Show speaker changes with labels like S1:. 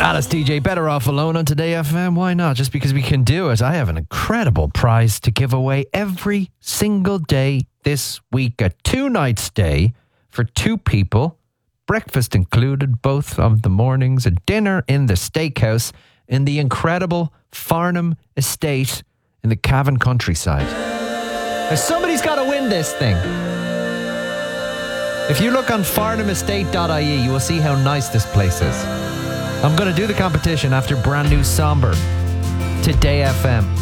S1: Alice DJ, Better Off Alone on Today FM. Why not? Just because we can do it. I have an incredible prize to give away every single day this week. A 2-night stay for 2 people. Breakfast included, both of the mornings. A dinner in the steakhouse in the incredible Farnham Estate in the Cavan countryside. Now, somebody's got to win this thing. If you look on farnhamestate.ie, you will see how nice this place is. I'm going to do the competition after brand new Somber. Today FM.